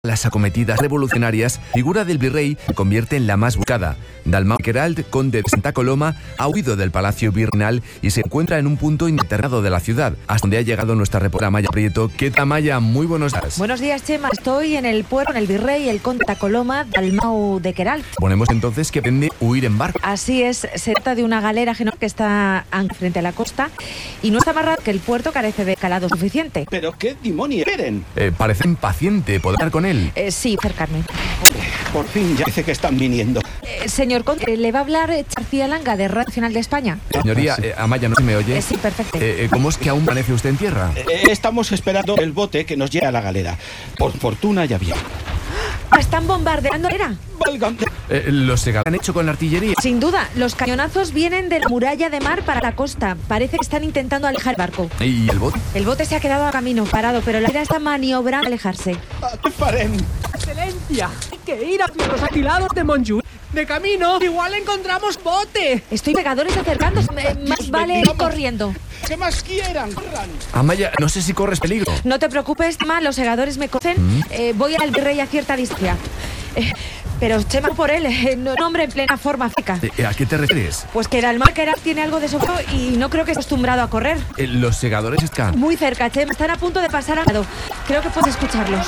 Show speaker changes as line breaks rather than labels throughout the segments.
Las acometidas revolucionarias, figura del virrey se convierte en la más buscada. Dalmau Queralt, conde de Santa Coloma, ha huido del palacio virreinal y se encuentra en un punto internado de la ciudad, hasta donde ha llegado nuestra reportera Amaya Prieto. ¿Qué tal, Amaya? Muy buenos días.
Buenos días, Chema. Estoy en el puerto, en el virrey, el conde de Santa Coloma, Dalmau de Queralt.
Ponemos entonces que pretende huir en barco.
Así es, se trata de una galera que está frente a la costa y no está más raro que el puerto carece de calado suficiente.
¿Pero qué demonios quieren?
Parece impaciente. ¿Puedo hablar con él?
Sí, acercarme.
Por fin ya dice que están viniendo.
Señor conde, ¿le va a hablar García Langa de Radio Nacional de España?
Señoría, Amaya, ¿no se me oye?
Sí, perfecto.
¿Cómo es que aún permanece usted en tierra?
Estamos esperando el bote que nos lleve a la galera. Por fortuna ya viene.
¿Están bombardeando la galera?
¿Los segadores han hecho con la artillería?
Sin duda, los cañonazos vienen de la muralla de mar para la costa. Parece que están intentando alejar el barco.
¿Y el bote?
El bote se ha quedado a camino, parado, pero la galera está maniobrando a alejarse.
¡Paren!
¡Excelencia! Hay que ir hacia los afilados de Montjuïc. De camino, igual encontramos bote.
Estoy pegadores acercándose. Más vale ir corriendo.
¿Qué más quieran? ¡Corran!
Amaya, no sé si corres peligro.
No te preocupes, Chema, los segadores me conocen. Voy al virrey a cierta distancia. Pero Chema, por él, un hombre en plena forma física.
¿A qué te refieres?
Pues que Dalmau Queralt tiene algo de sobrado y no creo que esté acostumbrado a correr.
Los segadores están
Muy cerca, Chema. Están a punto de pasar al lado. Creo que puedes escucharlos.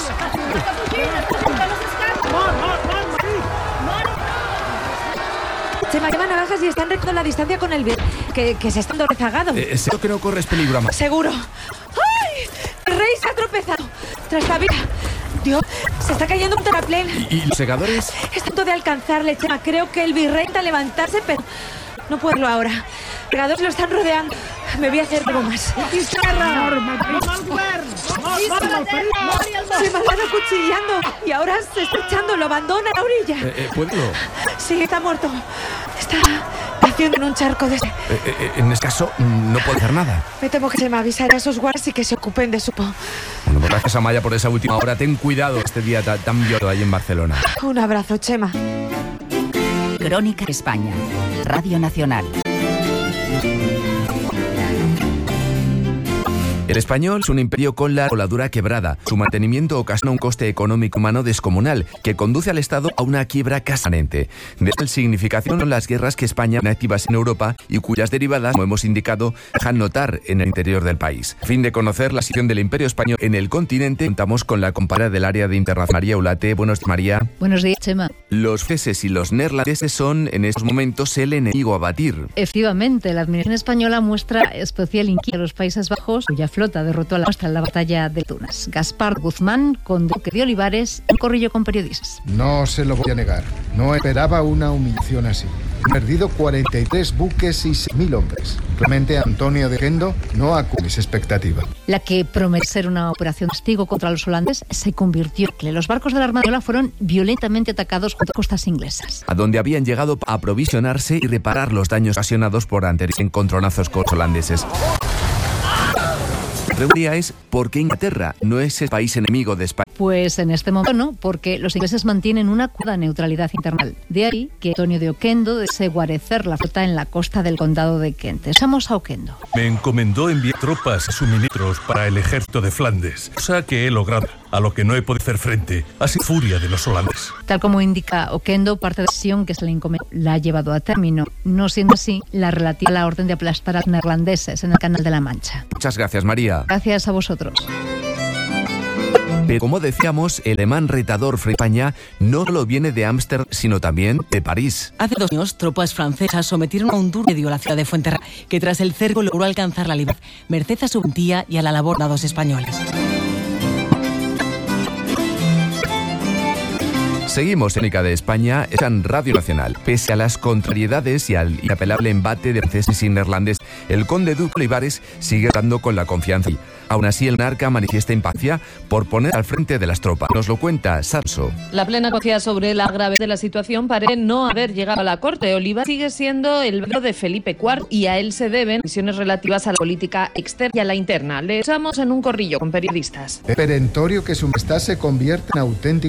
Chema, llevan navajas y están recto la distancia con el virrey, que se están rezagados.
Seguro que no corres peligro, Amaya.
Seguro. ¡Ay! El rey se ha tropezado. Trastabilla. Dios, se está cayendo un terraplén.
¿Y los segadores?
Es tanto de alcanzarle, Chema. Creo que el virrey intenta levantarse, pero no puedo verlo ahora. Pegadores lo están rodeando. Me voy a hacer algo más. Se me van acuchillando y ahora se está echando, lo abandona a la orilla.
¿Puedo?
Sí, está muerto. Está haciendo en un charco de...
En este caso, no puedo hacer nada.
Me temo que se me avisará a esos guardias y que se ocupen de su...
Bueno, pues gracias, Amaya, por esa última hora. Ten cuidado este día tan violento ahí en Barcelona.
Un abrazo, Chema.
Crónica España, Radio Nacional.
El español es un imperio con la voladura quebrada. Su mantenimiento ocasiona un coste económico humano descomunal que conduce al Estado a una quiebra casi permanente. De esta significación son las guerras que España tiene activas en Europa y cuyas derivadas, como hemos indicado, dejan notar en el interior del país. A fin de conocer la situación del imperio español en el continente, contamos con la compañera del área de internacional, María Ulate. Buenos días, María.
Buenos días, Chema.
Los franceses y los neerlandeses son en estos momentos el enemigo a batir.
Efectivamente, la administración española muestra especial inquietud a los Países Bajos, cuya flota derrotó a la costa en la batalla de Tunas. Gaspar Guzmán, conde de Olivares, en corrillo con periodistas.
No se lo voy a negar. No esperaba una humillación así. He perdido 43 buques y 6.000 hombres. Realmente Antonio de Oquendo no acude mis expectativas.
La que prometió ser una operación castigo contra los holandeses se convirtió en que los barcos de la Armada fueron violentamente atacados junto a costas inglesas,
a donde habían llegado a aprovisionarse y reparar los daños ocasionados por anteriores encontronazos con los holandeses. La pregunta es, ¿por qué Inglaterra no es el país enemigo de España?
Pues en este momento no, porque los ingleses mantienen una aguda neutralidad internacional. De ahí que Antonio de Oquendo desee guarecer la flota en la costa del condado de Kent. Vamos a Oquendo.
Me encomendó enviar tropas y suministros para el ejército de Flandes, cosa que he logrado. A lo que no he podido hacer frente ha sido furia de los holandeses.
Tal como indica Oquendo, parte de la misión que se le encomendó la ha llevado a término, no siendo así la relativa a la orden de aplastar a los neerlandeses en el Canal de la Mancha.
Muchas gracias, María.
Gracias a vosotros.
Pero como decíamos, el alemán retador frente a España no solo viene de Ámsterdam, sino también de París.
Hace 2 años, tropas francesas sometieron a un duro asedio a la ciudad de Fuenterrabía, que tras el cerco logró alcanzar la libertad, merced a su valentía y a la labor de los españoles.
Seguimos en Crónica de España, en Radio Nacional. Pese a las contrariedades y al inapelable embate de franceses y neerlandeses, el conde duque Olivares sigue dando con la confianza. Aún así, el monarca manifiesta impaciencia por poner al frente de las tropas. Nos lo cuenta Sarso.
La plena conciencia sobre la gravedad de la situación parece no haber llegado a la corte. Olivares sigue siendo el brazo de Felipe IV y a él se deben misiones relativas a la política externa y a la interna. Le echamos en un corrillo con periodistas.
Es perentorio que su majestad se convierta en auténtico